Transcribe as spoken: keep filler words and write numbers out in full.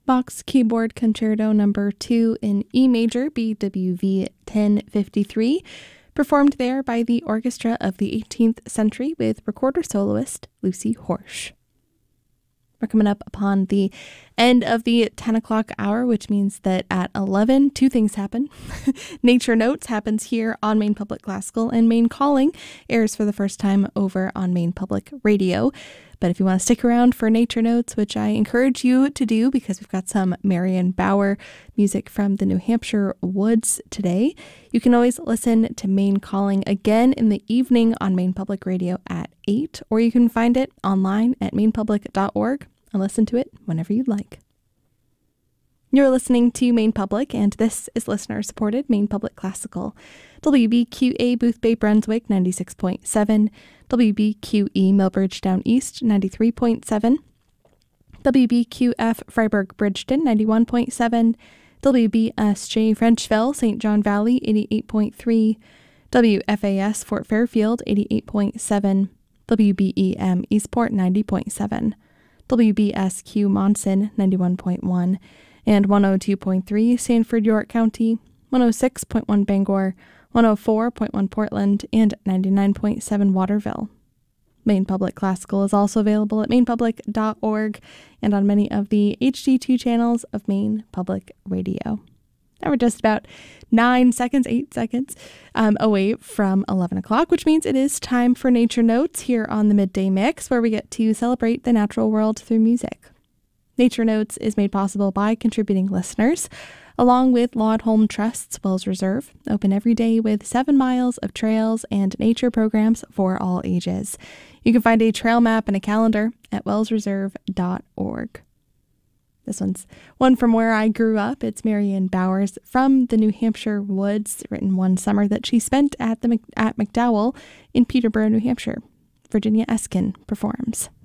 Bach's Keyboard Concerto Number two in E major, B W V ten fifty-three, performed there by the Orchestra of the eighteenth Century with recorder soloist Lucy Horsch. We're coming up upon the end of the ten o'clock hour, which means that at eleven, two things happen. Nature Notes happens here on Maine Public Classical, and Maine Calling airs for the first time over on Maine Public Radio. But if you want to stick around for Nature Notes, which I encourage you to do because we've got some Marion Bauer music from the New Hampshire woods today, you can always listen to Maine Calling again in the evening on Maine Public Radio at eight, or you can find it online at maine public dot org and listen to it whenever you'd like. You're listening to Maine Public, and this is listener-supported Maine Public Classical. W B Q A Boothbay Brunswick ninety-six point seven, W B Q E Millbridge Down East ninety-three point seven, W B Q F Freiburg Bridgeton ninety-one point seven, W B S J Frenchville Saint John Valley eighty-eight point three, W F A S Fort Fairfield eighty-eight point seven, W B E M Eastport ninety point seven, W B S Q Monson ninety-one point one, and one oh two point three Sanford York County, one oh six point one Bangor, one oh four point one Portland, and ninety-nine point seven Waterville. Maine Public Classical is also available at maine public dot org and on many of the H D two channels of Maine Public Radio. Now we're just about nine seconds, eight seconds um, away from eleven o'clock, which means it is time for Nature Notes here on the Midday Mix, where we get to celebrate the natural world through music. Nature Notes is made possible by contributing listeners, along with Laud Holm Trust's Wells Reserve, open every day with seven miles of trails and nature programs for all ages. You can find a trail map and a calendar at wells reserve dot org. This one's one from where I grew up. It's Marion Bauer's From the New Hampshire Woods, written one summer that she spent at the at McDowell in Peterborough, New Hampshire. Virginia Eskin performs.